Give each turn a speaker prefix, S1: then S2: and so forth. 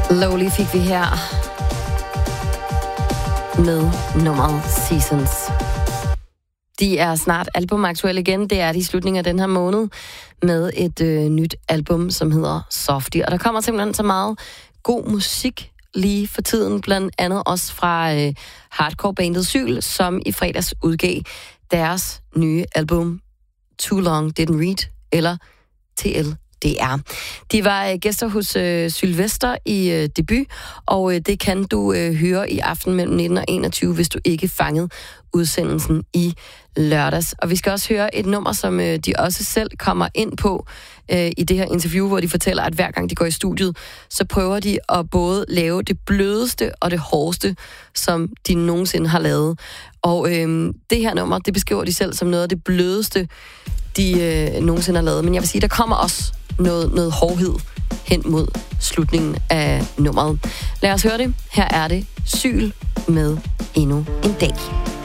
S1: Lowly fik vi her med nummeret Seasons. De er snart albumaktuelle igen. Det er de i slutningen af den her måned med et nyt album, som hedder Softy. Og der kommer simpelthen så meget god musik lige for tiden, blandt andet også fra hardcore-bandet Syl, som i fredags udgav deres nye album Too Long Didn't Read, eller TLDR. De var gæster hos Sylvester i debut, og det kan du høre i aften mellem 19 og 21, hvis du ikke fangede udsendelsen i lørdags. Og vi skal også høre et nummer, som de også selv kommer ind på i det her interview, hvor de fortæller, at hver gang de går i studiet, så prøver de at både lave det blødeste og det hårdeste, som de nogensinde har lavet. Og det her nummer, det beskriver de selv som noget af det blødeste, de nogensinde har lavet. Men jeg vil sige, der kommer også noget hårdhed hen mod slutningen af nummeret. Lad os høre det. Her er det Syl med Endnu en dag.